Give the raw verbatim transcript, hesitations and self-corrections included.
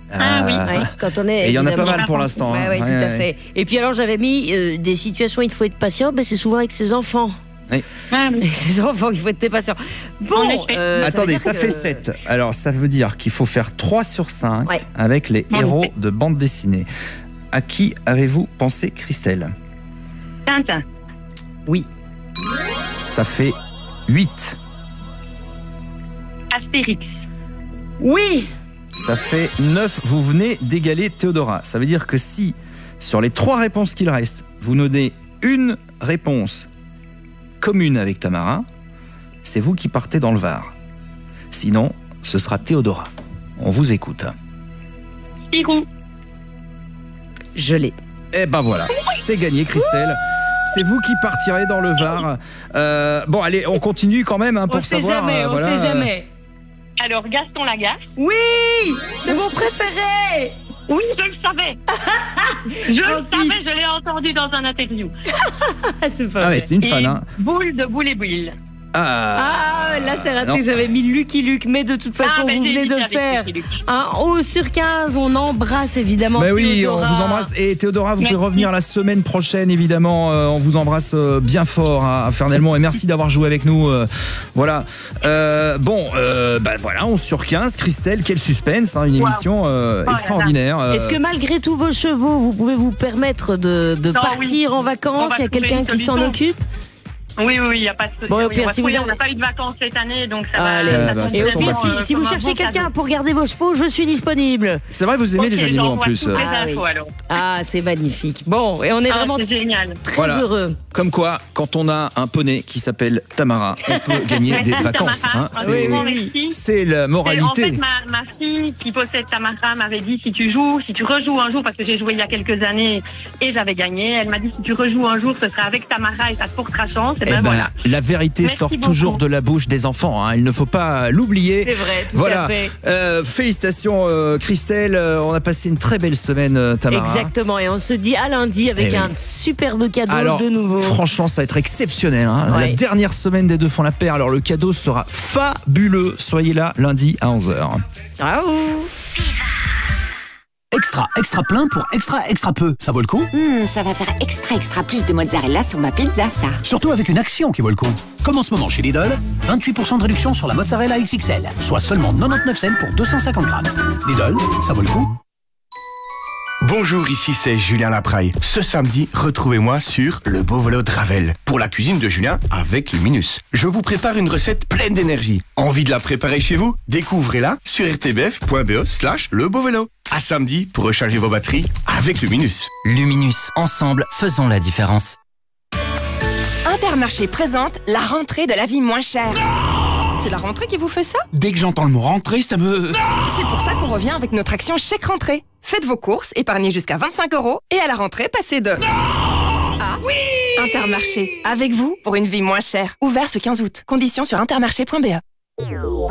Ah oui, ouais, quand on est. Et il y en a pas mal pour l'instant. Ouais, hein. ouais, Ouais, tout à ouais. fait. Et puis alors j'avais mis euh, des situations où il faut être patient, mais c'est souvent avec ses enfants. Oui. Ah oui. Avec ses enfants qu'il faut être patient. En Bon, effet. euh, Attendez, veut dire ça que- fait sept. Alors, ça veut dire qu'il faut faire trois sur cinq Ouais. avec les En héros effet. de bande dessinée. À qui avez-vous pensé, Christelle? Tintin. Oui. Ça fait huit. Astérix. Oui. Ça fait neuf. Vous venez d'égaler Théodora. Ça veut dire que si, sur les trois réponses qu'il reste, vous donnez une réponse commune avec Tamara, c'est vous qui partez dans le Var. Sinon, ce sera Théodora. On vous écoute. Spirou. Je l'ai. Eh ben voilà, c'est gagné, Christelle. C'est vous qui partirez dans le Var. Euh, bon, allez, on continue quand même hein, pour On sait savoir. jamais, euh, on voilà, sait euh, jamais. Alors, Gaston Lagaffe. Oui, c'est mon préféré. Oui, je le savais. Je le Ensuite. savais, je l'ai entendu dans un interview. Ah, c'est pas Ah vrai. ouais, c'est une Et fan. Hein. Boule de Boule et Boule. Ah, Ah, là c'est raté, non. j'avais mis Lucky Luke, mais de toute façon Ah, ben, vous j'ai venez hésité de avec faire Lucky Luke. un haut sur quinze, on embrasse évidemment Bah oui, Théodora. on vous embrasse. Et Théodora, vous Merci. pouvez revenir la semaine prochaine, évidemment. Euh, on vous embrasse euh, bien fort, hein, fernellement. Et merci d'avoir joué avec nous. euh, voilà. Euh, bon, euh, bah voilà, onze sur quinze. Christelle, quel suspense. Hein, une Wow. émission euh, Oh là là. extraordinaire. euh, Est-ce que malgré tous vos chevaux, vous pouvez vous permettre de, de Non, partir oui. en On vacances? va Il y a trouver quelqu'un une qui s'en solution. occupe? Oui, oui, oui, il n'y a pas de souci. Bon, au Oui, pire, on va si vous trouver, avez- on n'a pas eu de vacances cette année, donc ça Allez. va. Eh ça ben, tombe ça Et au tombe pire, à vraiment, si, pic. euh, si vous comme un cherchez bon quelqu'un cadeau. pour garder vos chevaux, je suis disponible. C'est vrai, vous aimez Ok, les animaux en j'envoie plus. toutes les Ah, infos, oui. alors. Ah, c'est magnifique. Bon, et on est Ah, vraiment c'est génial. très Voilà. heureux. Comme quoi, quand on a un poney qui s'appelle Tamara, on peut gagner des vacances. hein. Ah, C'est- oui, oui. merci. C'est la Et En moralité. fait, ma, ma fille qui possède Tamara m'avait dit si tu joues, si tu rejoues un jour, parce que j'ai joué il y a quelques années et j'avais gagné, elle m'a dit si tu rejoues un jour, ce sera avec Tamara et ça te portera chance. Et Eh ben, ben, voilà. la vérité Merci sort beaucoup. toujours de la bouche des enfants. hein. Il ne faut pas l'oublier. C'est vrai, tout Voilà. à fait. Euh, félicitations euh, Christelle. Euh, on a passé une très belle semaine, euh, Tamara. Exactement, et on se dit à lundi avec Eh un oui. superbe cadeau Alors, de nouveau. franchement, ça va être exceptionnel. hein. Ouais. La dernière semaine des deux font la paire. Alors, le cadeau sera fabuleux. Soyez là lundi à onze heures. Ciao. Extra, extra plein pour extra, extra peu. Ça vaut le coup? Hmm, ça va faire extra extra plus de mozzarella sur ma pizza, ça. Surtout avec une action qui vaut le coup. Comme en ce moment chez Lidl, vingt-huit pour cent de réduction sur la mozzarella X X L, soit seulement quatre-vingt-dix-neuf cents pour deux cent cinquante grammes. Lidl, ça vaut le coup? Bonjour, ici c'est Julien Lapraille. Ce samedi, retrouvez-moi sur Le Beau Vélo de Ravel pour la cuisine de Julien avec Luminus. Je vous prépare une recette pleine d'énergie. Envie de la préparer chez vous? Découvrez-la sur rtbf.be slash Le Beau Vélo. À samedi pour recharger vos batteries avec Luminus. Luminus, ensemble, faisons la différence. Intermarché présente la rentrée de la vie moins chère. C'est la rentrée qui vous fait ça? Dès que j'entends le mot rentrée, ça me... C'est pour ça qu'on revient avec notre action chèque rentrée. Faites vos courses, épargnez jusqu'à vingt-cinq euros et à la rentrée, passez de... Ah oui! Intermarché, avec vous pour une vie moins chère. Ouvert ce quinze août. Conditions sur intermarché point b e.